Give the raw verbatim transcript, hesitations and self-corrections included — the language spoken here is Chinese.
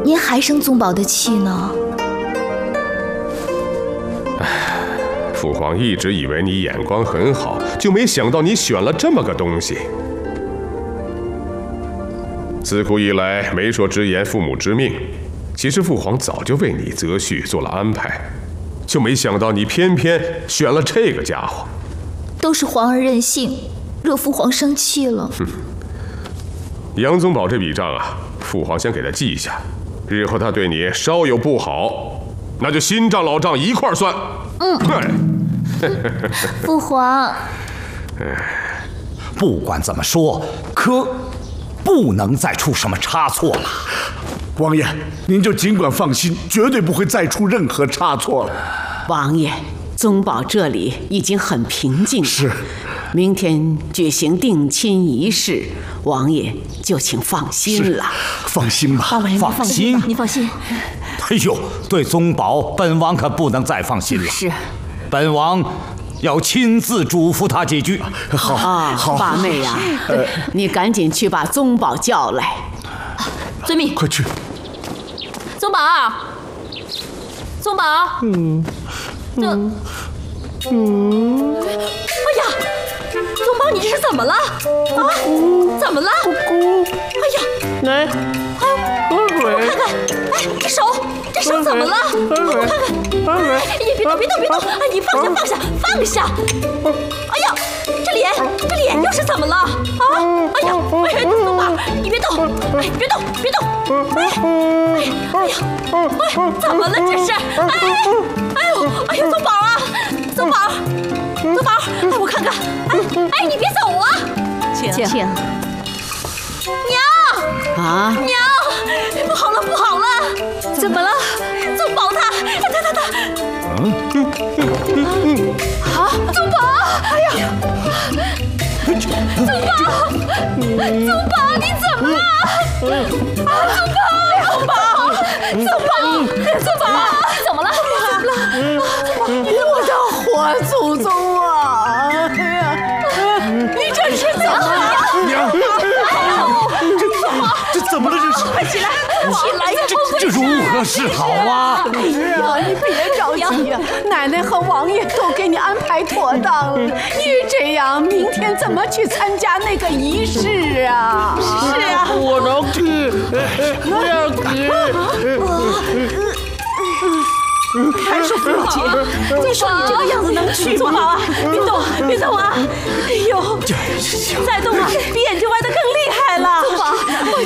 您还生宗保的气呢？ 唉，父皇一直以为你眼光很好，就没想到你选了这么个东西。自古以来，媒妁之言，父母之命。其实父皇早就为你择婿做了安排，就没想到你偏偏选了这个家伙。 都是皇儿任性，惹父皇生气了。 哼，杨宗保这笔账啊，父皇先给他记下，日后他对你稍有不好，那就新账老账一块算。 嗯，父皇。 不管怎么说，可不能再出什么差错了。 王爷，您就尽管放心，绝对不会再出任何差错了。 王爷，宗保这里已经很平静了。 是， 明天举行定亲仪式，王爷就请放心了。 放心吧， 放心， 你放心。 哎呦，对宗保，本王可不能再放心了。 是， 本王要亲自嘱咐他几句。 好啊， 好， 八妹呀、啊，你赶紧去把宗保叫来。 遵命。 快去。 宗保，宗保。嗯。嗯。嗯。哎呀，宗保，你这是怎么了？啊？怎么了？姑姑。哎呀。 来。 啊！我看看，哎，这手，这手怎么了？我看看。哎，别动，别动，别动！哎，你放下，放下，放下！哎呀，这脸，这脸又是怎么了？啊！哎呀，哎呀，宗保，你别动！哎，别动，别动！哎，哎，哎呀，哎，怎么了这是？哎，哎呦，哎呀，宗保啊，宗保，宗保，哎，我看看，哎，哎，你别走啊！ 请请。娘啊！ 娘，不好了，不好了！怎么了？宗保他，他他他，嗯嗯啊！宗保，哎呀！宗保，宗保，你怎么了？啊！宗保，宗保，宗保，宗保，怎么了？怎么了？ 我的活祖宗啊！哎呀，你这是怎么了？ 娘，这这怎么了？这是！ 快起来，起来呀！ 这这如何是好啊？ 哎呀，你别着急呀，奶奶和王爷都给你安排妥当了。你这样，明天怎么去参加那个仪式啊？ 是啊， 我能去，不要急。 还说不要紧，你说你这个样子能去吗？ 宗保啊，别动，别动啊！哎呦，再动啊，比眼睛歪的更厉害了。宗保，